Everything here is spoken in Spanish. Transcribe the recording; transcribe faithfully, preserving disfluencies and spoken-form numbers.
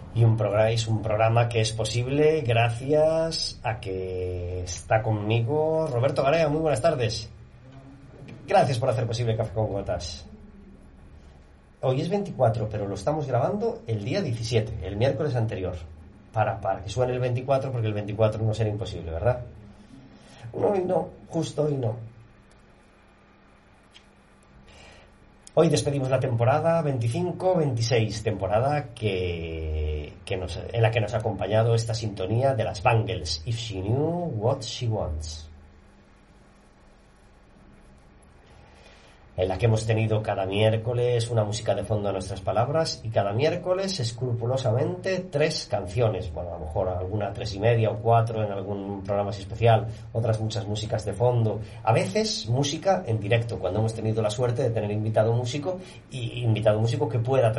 Y un programa, es un programa que es posible gracias a que está conmigo Roberto Garea. Muy buenas tardes. Gracias por hacer posible Café con Gotas. Hoy es veinticuatro, pero lo estamos grabando el día diecisiete, el miércoles anterior. Para, para que suene el veinticuatro, porque el veinticuatro no será imposible, ¿verdad? No, y no, justo hoy no. Hoy despedimos la temporada veinticinco veintiséis, temporada que, que nos, en la que nos ha acompañado esta sintonía de las Bangles, If She Knew What She Wants, en la que hemos tenido cada miércoles una música de fondo a nuestras palabras y cada miércoles escrupulosamente tres canciones, bueno, a lo mejor alguna tres y media o cuatro en algún programa así especial, otras muchas músicas de fondo, a veces música en directo, cuando hemos tenido la suerte de tener invitado músico y invitado músico que pueda